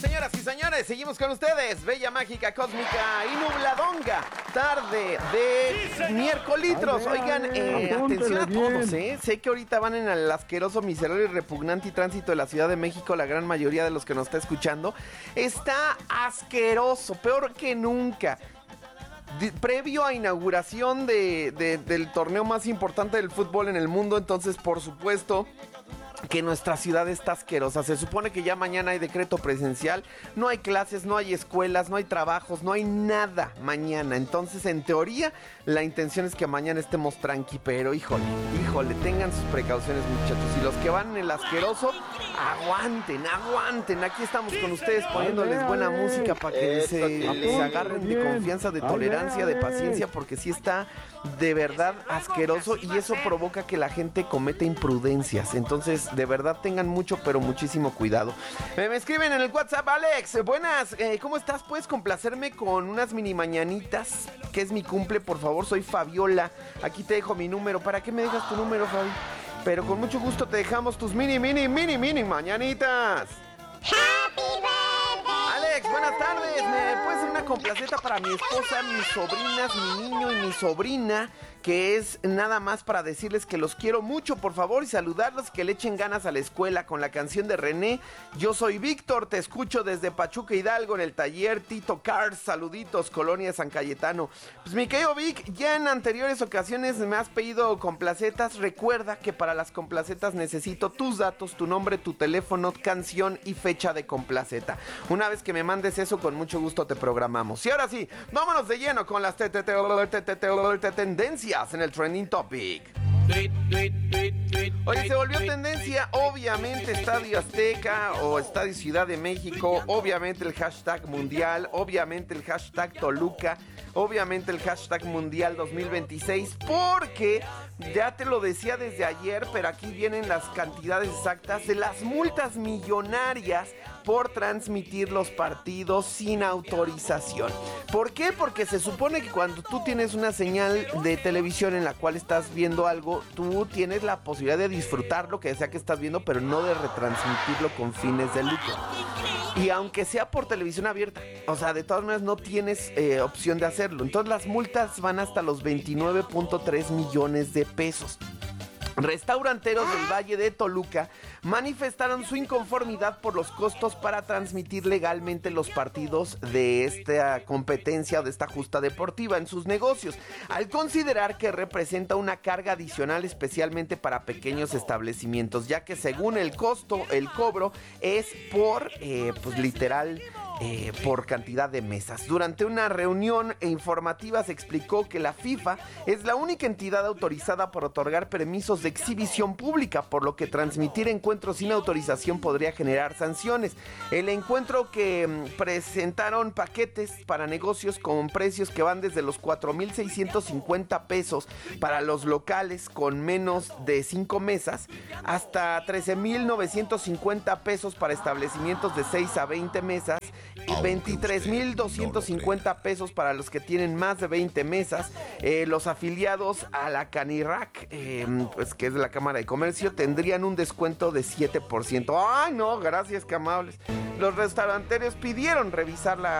Señoras y señores, seguimos con ustedes. Bella, mágica, cósmica y nubladonga. Tarde de miércolitros. Oigan, atención a todos, ¿eh? Sé que ahorita van en el asqueroso, miserable y repugnante tránsito de la Ciudad de México. La gran mayoría de los que nos está escuchando. Está asqueroso, peor que nunca. Previo a inauguración del torneo más importante del fútbol en el mundo, entonces por supuesto que nuestra ciudad está asquerosa. Se supone que ya mañana hay decreto presidencial, no hay clases, no hay escuelas, no hay trabajos, no hay nada mañana. Entonces, en teoría, la intención es que mañana estemos tranqui, pero híjole, tengan sus precauciones, muchachos. Y los que van en el asqueroso, aguanten. Aquí estamos con ustedes poniéndoles buena música para que se agarren de confianza, de tolerancia, de paciencia, porque sí está de verdad asqueroso y eso provoca que la gente cometa imprudencias. Entonces, de verdad, tengan mucho, pero muchísimo cuidado. Me escriben en el WhatsApp: Alex, buenas, ¿cómo estás? ¿Puedes complacerme con unas mini mañanitas? Que es mi cumple, por favor, soy Fabiola. Aquí te dejo mi número. ¿Para qué me dejas tu número, Fabi? Pero con mucho gusto te dejamos tus mini mañanitas. Happy birthday. Alex, buenas tardes. ¿Me puedes hacer una complaceta para mi esposa, mis sobrinas, mi niño y mi sobrina? Que es nada más para decirles que los quiero mucho, por favor, y saludarlos, que le echen ganas a la escuela con la canción de René. Yo soy Víctor, te escucho desde Pachuca Hidalgo en el taller Tito Cars. Saluditos, Colonia San Cayetano. Pues mi querido Vic, ya en anteriores ocasiones me has pedido complacetas. Recuerda que para las complacetas necesito tus datos, tu nombre, tu teléfono, canción y fecha de complaceta. Una vez que me mandes eso, con mucho gusto te programamos. Y ahora sí, vámonos de lleno con las tendencias en el Trending Topic. Oye, se volvió tendencia, obviamente, Estadio Azteca o Estadio Ciudad de México, obviamente el hashtag mundial, obviamente el hashtag Toluca, obviamente el hashtag mundial 2026, porque ya te lo decía desde ayer, pero aquí vienen las cantidades exactas de las multas millonarias por transmitir los partidos sin autorización. ¿Por qué? Porque se supone que cuando tú tienes una señal de televisión en la cual estás viendo algo, tú tienes la posibilidad de disfrutar lo que sea que estás viendo, pero no de retransmitirlo con fines de lucro. Y aunque sea por televisión abierta, o sea, de todas maneras no tienes opción de hacerlo. Entonces las multas van hasta los 29.3 millones de pesos. Restauranteros del Valle de Toluca manifestaron su inconformidad por los costos para transmitir legalmente los partidos de esta competencia o de esta justa deportiva en sus negocios, al considerar que representa una carga adicional especialmente para pequeños establecimientos, ya que según el costo, el cobro es por, pues literal, por cantidad de mesas. Durante una reunión informativa se explicó que la FIFA es la única entidad autorizada por otorgar permisos de exhibición pública, por lo que transmitir encuentros sin autorización podría generar sanciones. El encuentro que presentaron paquetes para negocios con precios que van desde los 4,650 pesos para los locales con menos de 5 mesas hasta 13,950 pesos para establecimientos de 6 a 20 mesas y 23,250 pesos para los que tienen más de 20 mesas. Los afiliados a la Canirac, pues que es de la Cámara de Comercio, tendrían un descuento de 7%. ¡Ay, no! Gracias, qué amables. Los restauranteros pidieron revisar la